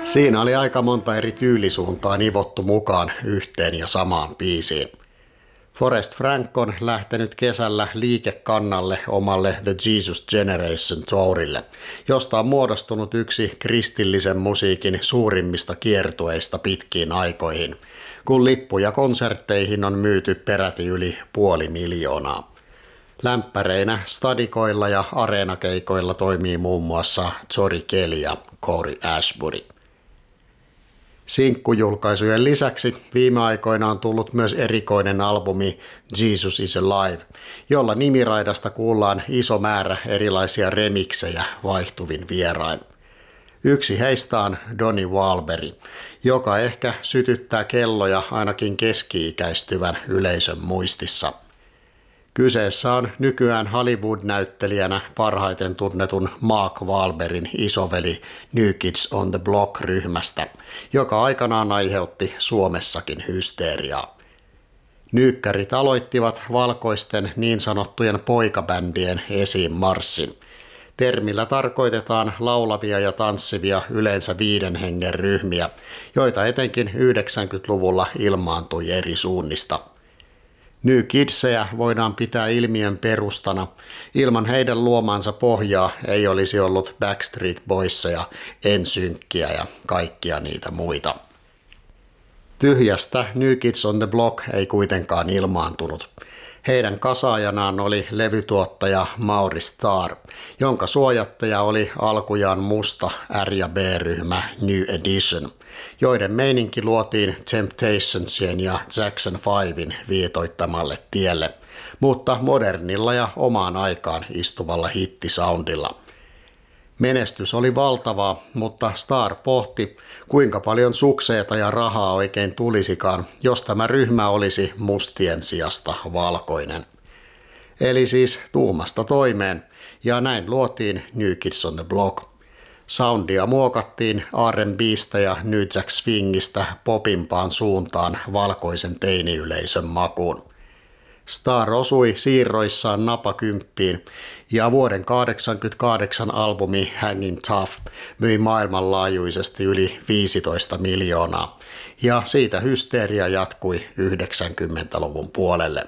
Siinä oli aika monta eri tyylisuuntaa nivottu mukaan yhteen ja samaan biisiin. Forrest Frank on lähtenyt kesällä liikekannalle omalle The Jesus Generation Tourille, josta on muodostunut yksi kristillisen musiikin suurimmista kiertueista pitkiin aikoihin, kun lippuja konsertteihin on myyty peräti yli 500 000. Lämpäreinä stadikoilla ja areenakeikoilla toimii muun muassa Tori Kelly ja Corey Ashbury. Sinkkujulkaisujen lisäksi viime aikoina on tullut myös erikoinen albumi Jesus is Alive, jolla nimiraidasta kuullaan iso määrä erilaisia remiksejä vaihtuvin vierain. Yksi heistä on Donnie Wahlberg, joka ehkä sytyttää kelloja ainakin keski-ikäistyvän yleisön muistissa. Kyseessä on nykyään Hollywood-näyttelijänä parhaiten tunnetun Mark Wahlbergin isoveli New Kids on the Block-ryhmästä, joka aikanaan aiheutti Suomessakin hysteeriaa. Nyykkärit aloittivat valkoisten niin sanottujen poikabändien esiin marssin. Termillä tarkoitetaan laulavia ja tanssivia yleensä 5 hengen ryhmiä, joita etenkin 90-luvulla ilmaantui eri suunnista. New Kidsejä voidaan pitää ilmiön perustana. Ilman heidän luomaansa pohjaa ei olisi ollut Backstreet Boysia, NSYNCiä ja kaikkia niitä muita. Tyhjästä New Kids on the Block ei kuitenkaan ilmaantunut. Heidän kasaajanaan oli levytuottaja Mauri Starr, jonka suojattaja oli alkujaan musta R- ja B-ryhmä New Edition, joiden meininki luotiin Temptationsien ja Jackson 5:in viitoittamalle tielle, mutta modernilla ja omaan aikaan istuvalla hittisoundilla. Menestys oli valtavaa, mutta Starr pohti, kuinka paljon sukseeta ja rahaa oikein tulisikaan, jos tämä ryhmä olisi mustien sijasta valkoinen. Eli siis tuumasta toimeen, ja näin luotiin New Kids on the Block. Soundia muokattiin R&B:stä ja New Jack Swingistä popimpaan suuntaan valkoisen teiniyleisön makuun. Starr osui siirroissaan napakymppiin ja vuoden 1988 albumi Hanging Tough myi maailmanlaajuisesti yli 15 miljoonaa ja siitä hysteeria jatkui 90-luvun puolelle.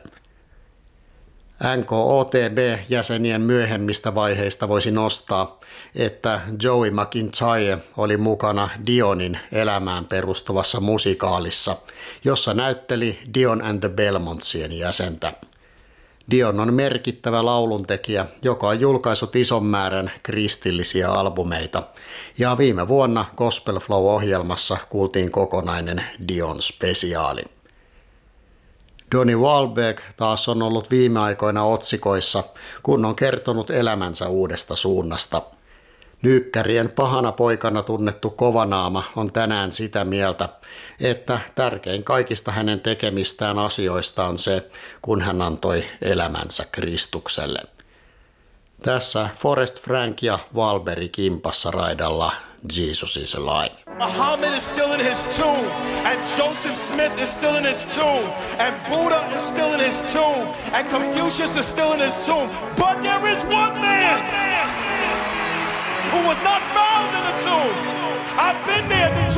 NKOTB-jäsenien myöhemmistä vaiheista voisi nostaa, että Joey McIntyre oli mukana Dionin elämään perustuvassa musikaalissa, jossa näytteli Dion and the Belmontsien jäsentä. Dion on merkittävä lauluntekijä, joka on julkaissut ison määrän kristillisiä albumeita, ja viime vuonna Gospel Flow-ohjelmassa kuultiin kokonainen Dion-spesiaali. Donnie Wahlberg taas on ollut viime aikoina otsikoissa, kun on kertonut elämänsä uudesta suunnasta. Nyykkärien pahana poikana tunnettu Kovanaama on tänään sitä mieltä, että tärkein kaikista hänen tekemistään asioista on se, kun hän antoi elämänsä Kristukselle. Tässä Forrest Frank ja Wahlberg kimpassa raidalla Jesus is Alive. Muhammad is still in his tomb, and Joseph Smith is still in his tomb, and Buddha is still in his tomb, and Confucius is still in his tomb. But there is one man who was not found in the tomb. I've been there.